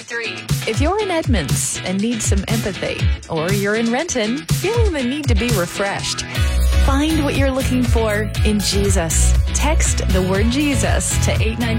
89.3. If you're in Edmonds and need some empathy, or you're in Renton feeling the need to be refreshed, find what you're looking for in Jesus. Text the word Jesus to 893.